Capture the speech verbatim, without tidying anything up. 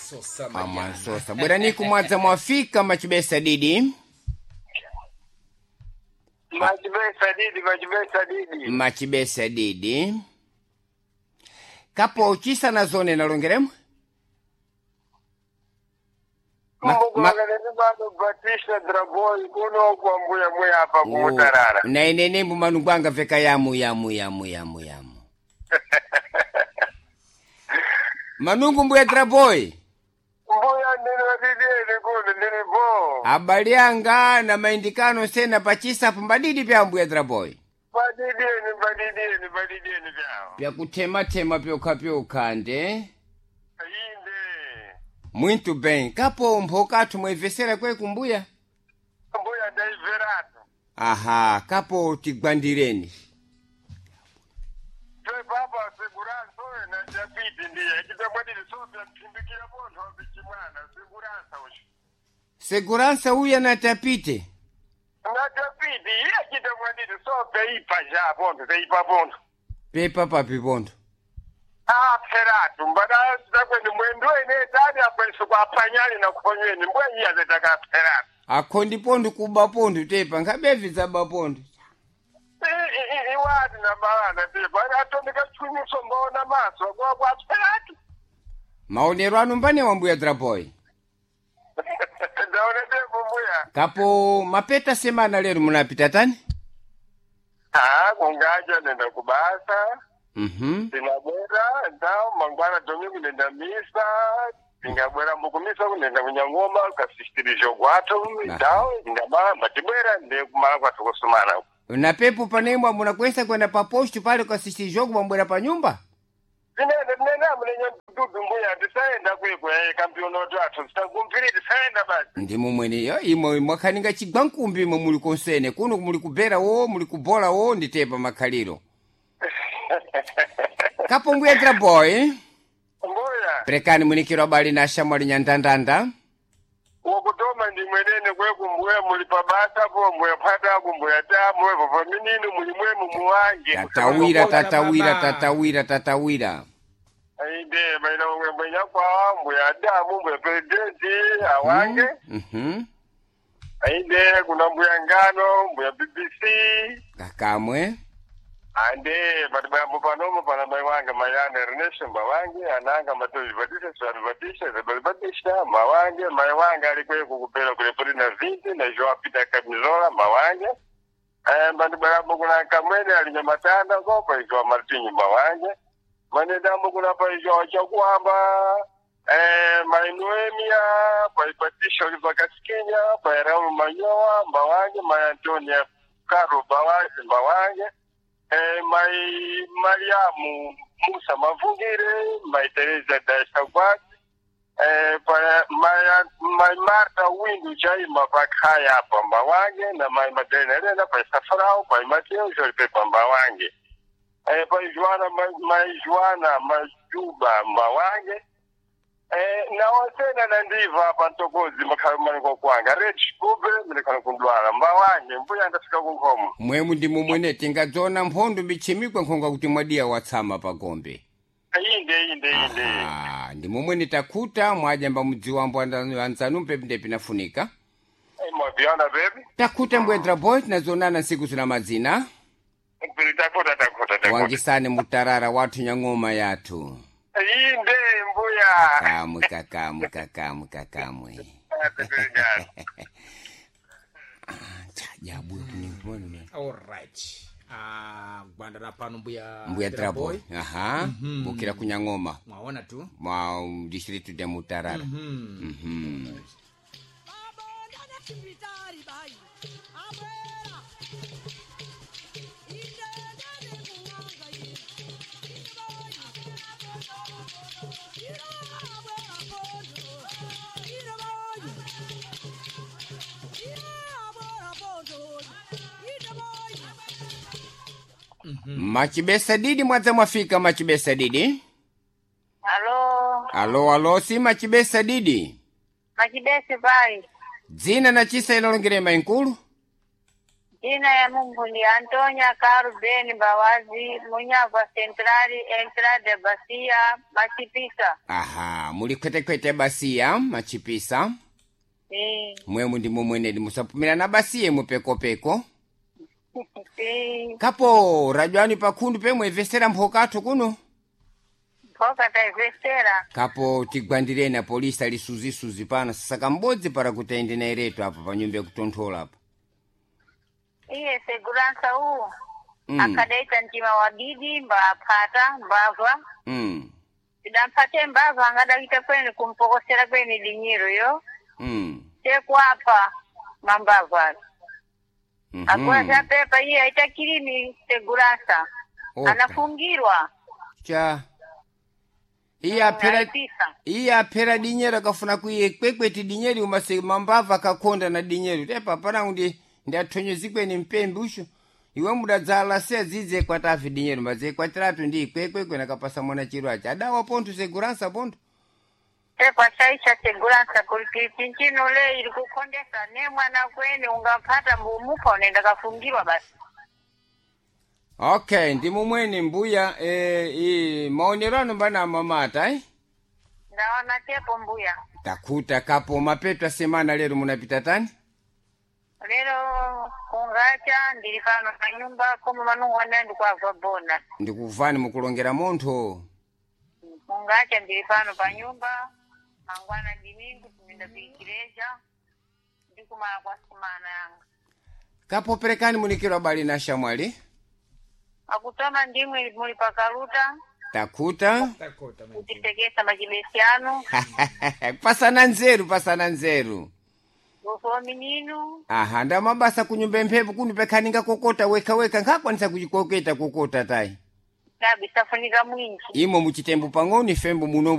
Mwansosa Mwansosa. Bwera niku mwadza mwafika machibesa didi. Machibesa didi, machibesa didi. Machibesa didi. Kapo chisa na zone na longeremu? Ma, ma, Batista Draboy kuno kwa mbuya mbuya hapa kumutarara. Na inene mbu manungwanga veka yamu yamu yamu yamu yamu. Manungu mbuya Draboy. Mbuya nini wadidie kuno nini bo. Abalianga na maindikano sena pachisa pumbadidi pya mbuya Draboy. Badidie ni badidie ni badidie ni vyao. Pya kutema tema pyoka pyoka ande. Muito bem. Kapo mpokatu mwevesera kwe kumbuya? Kumbuya daiverato. Aha, kapo tigbandireni. Twe baba segurança na japiti ndiye. Kita mwadi lisopia mtimbikia bondo wabichimwana. Segurança ushi. Segurança uya na tapite? Na japiti. Iya kita mwadi lisopia ipa ja bondo. Te ipa bondo. Pepa papi bondo. Ah, Ferrato, mbada stakwe ni mwendo ene tani apwesu kwa panyali na kuponyweni mbwe iya zetaka Ferrato. Akondi pondu kuba pondu tepa, ngabevi zaba pondu. Iwadi na marana tepa, atondika chunyuso mbona maso kwa kwa Ferrato. Maonero anu mbane wambuya Draboy? Daone tepo mbuya. Kapo mapeta semana leru munapita tani? Ah, kungaja nenda kubasa. Mhm. Tinabwera ndao mangwana domingo nenda misa, tingabwera mukumisa kunenda kunyangoma kasistirijo kwato ndao ngaba matibwera ndi kumala kwatu kusumana. Na pepo panemwa munakwesa kwenda pa postu pale kwa sisi jogo mwambwera pa nyumba? Tinenda nenda mwenye dudu mbuya tisaenda kwekwe kampionato atu titagumpiri tisaenda basi. Ndi mumweni yo imo mwakaninga chigbankumbi mwe muli konsene kuno muli kubera wo muli kubola wo nditepa makaliro. Kapo mbuya Draboy? Mbuya. Prekani munikiro bali na shamwali nyandandanda? Wakutoma ndi mwenene kwe kumbuya muli pabata po mbuya pata kumbuya ta mwe papa mininu muli mwe mumuwange. Tatawira tatawira tatawira tatawira. Aide baina mwe mwenye kwa mbuya damu mbuya presidenti awange. Mhm. Aide kuna mbuya ngano mbuya B B C. Kakamwe. Ande badibambo panomo pana maiwanga mayane Ernest Mbawange ananga matozi badisha swali badisha badisha Mbawange maiwanga alikwe kukupela kule pori na vinti na Joa Peter Kamizola Mbawange eh badibambo kuna Kamwene alinyamatanda ko pa Joa Martin Mbawange manedambo kuna pa Joa Chakwamba eh Mainoemia pa Patricia Oliver Kasikinya pa Raul Manyoa Mbawange ma Antonia Karo Mbawange Mbawange Eh, mai Mariamu Musa Mavungire, mai Teresa Dashakwat, eh, mai, mai Marta Windu Jai Mapakaya Pambawange, na mai Madena Rena, pai Safrao, pai Mateo, Jorge Pambawange. Eh, pai Joana, mai, mai Joana, mai Juba Mbawange. Eh, na wasena na ndiva hapa ntokozi makamani kwa kuanga. Rich Kube, milikana kundwara. Mbawange, mbuya ndafika kunkomu. Mwemu ndi mumwene tingadzona mphondu michimikwa nkhonga kuti mwadia watsama pa gombe. Inde, inde, inde. Ah, ndi mumwene takuta mwajamba mudziwambo anzanumpe pinde pinafunika. Hey, mwabiana baby. Takuta mbwe Draboy tinazonana siku zina mazina. Takuta, takuta, takuta. Wangisane mutarara watu nyangoma yatu. Inde, mbuya. Kakamwe, kakamwe, kakamwe, kakamwe. Jabu ni all right. Ah, gwandara pano mbuya mbuya Draboy. Aha. Mm -hmm. Bukira kunyangoma. Mwaona tu. Mwa district ya Mutarara. Mhm. Mhm. Machibesa didi mwaza mwafika machibesa didi? Halo. Halo, halo, si machibesa didi? Machibesa bai. Zina na chisa ilolongere mainkulu? Ina ya Mungu ni Antonia Karuben Bawazi, Munyagwa Centrali, Entrada Basia, Machipisa. Aha, muli kwete kwete Basia, Machipisa. Eh. Mwemu ndi mumwene ndi musapumira na Basia mupeko peko. Eh. Kapo, rajwani pakundu pemwe vesera mpokatu kuno? Mpoka taivestera. Kapo, tigwandire na polisa li suzi suzi pana, saka mbodzi para kutaende na iretu hapa, pa nyumba ya kutontola hapa. Iye segurança u. Mm. Akadaita ntima wabidi, mba pata, mbava. Mm. Sidampate mbava, angadakita kweni kumpokosera kweni dinero yo. Mm. Teku hapa, mambava. Mm-hmm. Akuwa za pepa iye haitakirimi segurança. Oka. Anafungirwa. Cha. Iya pera, Naipisa. iya pera dinyero kafuna kuye kwekweti dinyeri umase mambava kakonda na dinyeri. Tepa parangu ndi, ndi atonyo zikwe ni mpembi usho. Iwe muda zala sea zize kwa tafi dinyeri maze kwa tratu ndi kwekwekwe na kapasa mwana chiruachi. Adawa pontu segurança pontu. Tepa shaisha segurança kuliki nchino le ilikukondesa ne mwana kweni ungapata mbumupa unaenda kafungirwa basi. Okay, ndi mumweni mbuya eh, i maonerano mbana mamata eh? Ndawana tepo mbuya. Takuta kapo mapeto semana lero munapita tani? Lero kungacha ndilifano na nyumba kuma manungu wanendu kwa vabona. Ndikuvani mukulongera montho. Kungacha ndilifano pa nyumba, angwana dimingu tuminda bikireja, ndikuma kwa sumana yangu. Kapo perekani munikiro bali na shamwali? Akutama ndimwe muli pakaruta, Takuta. Takuta mwenye. utitegesa majibesiano, Pasana nzeru, pasana nzeru. ufomi ninu, Aha, nda mabasa kunyumba mpepu kunu pekaninga kokota weka weka nkakwanisa kujikoketa kokota tai. kabi safunika mwinchi. Imo muchitembu pangoni fembu muno